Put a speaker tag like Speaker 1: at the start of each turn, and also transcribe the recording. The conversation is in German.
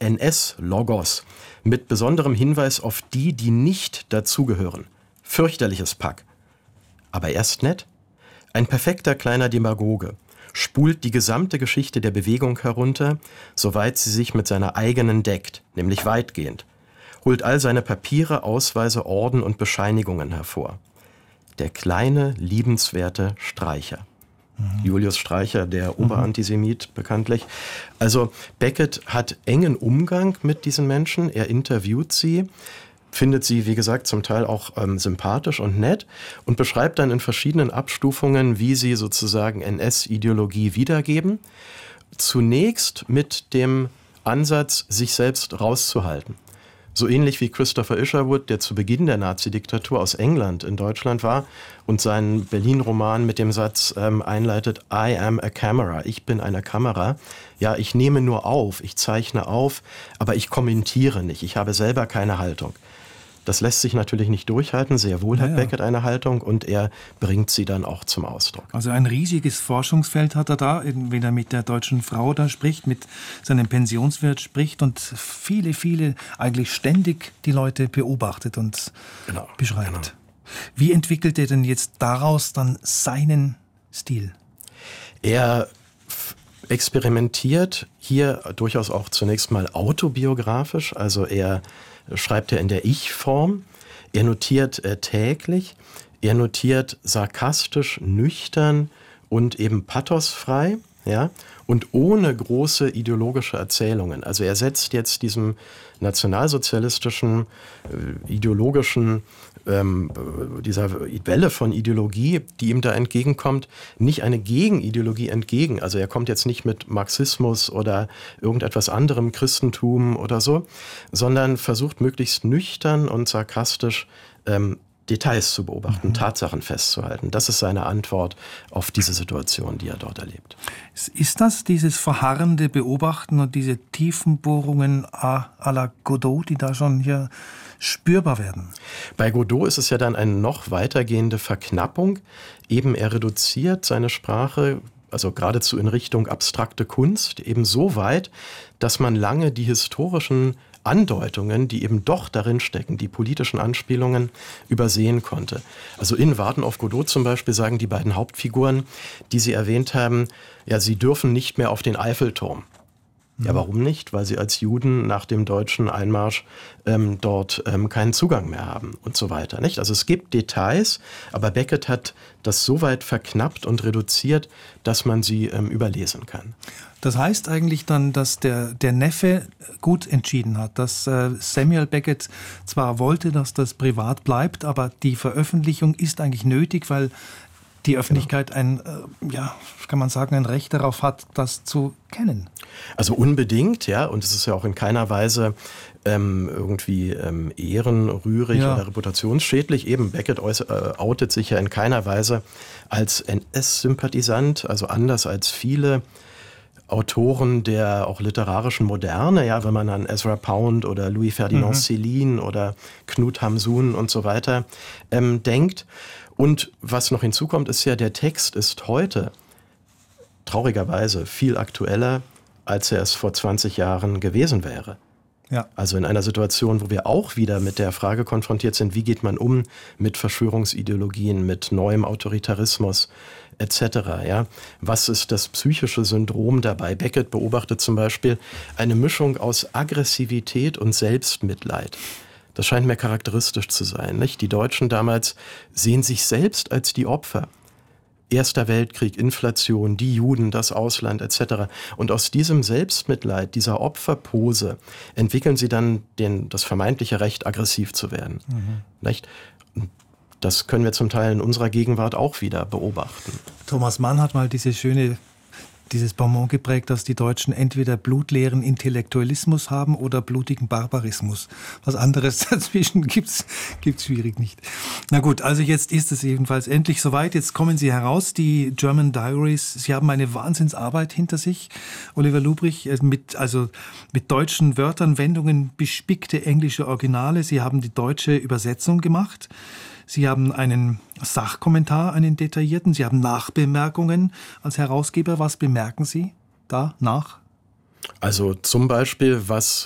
Speaker 1: NS-Logos mit besonderem Hinweis auf die, die nicht dazugehören. Fürchterliches Pack. Aber er ist nett. Ein perfekter kleiner Demagoge. Spult die gesamte Geschichte der Bewegung herunter, soweit sie sich mit seiner eigenen deckt, nämlich weitgehend. Holt all seine Papiere, Ausweise, Orden und Bescheinigungen hervor. Der kleine, liebenswerte Streicher. Julius Streicher, der Oberantisemit bekanntlich. Also Beckett hat engen Umgang mit diesen Menschen, er interviewt sie, findet sie, wie gesagt, zum Teil auch sympathisch und nett und beschreibt dann in verschiedenen Abstufungen, wie sie sozusagen NS-Ideologie wiedergeben. Zunächst mit dem Ansatz, sich selbst rauszuhalten. So ähnlich wie Christopher Isherwood, der zu Beginn der Nazi-Diktatur aus England in Deutschland war und seinen Berlin-Roman mit dem Satz einleitet, I am a camera, ich bin eine Kamera. Ja, ich nehme nur auf, ich zeichne auf, aber ich kommentiere nicht, ich habe selber keine Haltung. Das lässt sich natürlich nicht durchhalten, sehr wohl hat Beckett eine Haltung und er bringt sie dann auch zum Ausdruck.
Speaker 2: Also ein riesiges Forschungsfeld hat er da, wenn er mit der deutschen Frau da spricht, mit seinem Pensionswirt spricht und viele, eigentlich ständig die Leute beobachtet und beschreibt. Genau. Wie entwickelt er denn jetzt daraus dann seinen Stil?
Speaker 1: Er experimentiert hier durchaus auch zunächst mal autobiografisch, also er schreibt er in der Ich-Form, er notiert täglich, er notiert sarkastisch, nüchtern und eben pathosfrei, ja, und ohne große ideologische Erzählungen. Also er setzt jetzt diesem nationalsozialistischen, ideologischen, dieser Welle von Ideologie, die ihm da entgegenkommt, nicht eine Gegenideologie entgegen. Also er kommt jetzt nicht mit Marxismus oder irgendetwas anderem, Christentum oder so, sondern versucht möglichst nüchtern und sarkastisch Details zu beobachten, Tatsachen festzuhalten. Das ist seine Antwort auf diese Situation, die er dort erlebt.
Speaker 2: Ist das dieses verharrende Beobachten und diese Tiefenbohrungen à la Godot, die da schon hier spürbar werden?
Speaker 1: Bei Godot ist es ja dann eine noch weitergehende Verknappung. Eben er reduziert seine Sprache, also geradezu in Richtung abstrakte Kunst, eben so weit, dass man lange die historischen Andeutungen, die eben doch darin stecken, die politischen Anspielungen, übersehen konnte. Also in Warten auf Godot zum Beispiel sagen die beiden Hauptfiguren, die Sie erwähnt haben, ja, sie dürfen nicht mehr auf den Eiffelturm. Ja, warum nicht? Weil sie als Juden nach dem deutschen Einmarsch dort keinen Zugang mehr haben und so weiter, nicht? Also es gibt Details, aber Beckett hat das so weit verknappt und reduziert, dass man sie überlesen kann.
Speaker 2: Das heißt eigentlich dann, dass der Neffe gut entschieden hat, dass Samuel Beckett zwar wollte, dass das privat bleibt, aber die Veröffentlichung ist eigentlich nötig, weil die Öffentlichkeit kann man sagen, ein Recht darauf hat, das zu kennen.
Speaker 1: Also unbedingt, ja, und es ist ja auch in keiner Weise irgendwie ehrenrührig oder reputationsschädlich. Eben Beckett outet sich ja in keiner Weise als NS-Sympathisant, also anders als viele Autoren der auch literarischen Moderne, ja, wenn man an Ezra Pound oder Louis Ferdinand Céline oder Knut Hamsun und so weiter denkt. Und was noch hinzukommt, ist ja, der Text ist heute traurigerweise viel aktueller, als er es vor 20 Jahren gewesen wäre. Ja. Also in einer Situation, wo wir auch wieder mit der Frage konfrontiert sind, wie geht man um mit Verschwörungsideologien, mit neuem Autoritarismus etc. Ja? Was ist das psychische Syndrom dabei? Beckett beobachtet zum Beispiel eine Mischung aus Aggressivität und Selbstmitleid. Das scheint mir charakteristisch zu sein, nicht? Die Deutschen damals sehen sich selbst als die Opfer. Erster Weltkrieg, Inflation, die Juden, das Ausland etc. Und aus diesem Selbstmitleid, dieser Opferpose, entwickeln sie dann das vermeintliche Recht, aggressiv zu werden. Nicht? Das können wir zum Teil in unserer Gegenwart auch wieder beobachten.
Speaker 2: Thomas Mann hat mal dieses Bonmot geprägt, dass die Deutschen entweder blutleeren Intellektualismus haben oder blutigen Barbarismus. Was anderes dazwischen gibt's schwierig nicht. Na gut, also jetzt ist es jedenfalls endlich soweit. Jetzt kommen Sie heraus, die German Diaries. Sie haben eine Wahnsinnsarbeit hinter sich, Oliver Lubrich, mit deutschen Wörtern, Wendungen, bespickte englische Originale. Sie haben die deutsche Übersetzung gemacht. Sie haben einen Sachkommentar, einen detaillierten. Sie haben Nachbemerkungen als Herausgeber. Was bemerken Sie da nach?
Speaker 1: Also zum Beispiel, was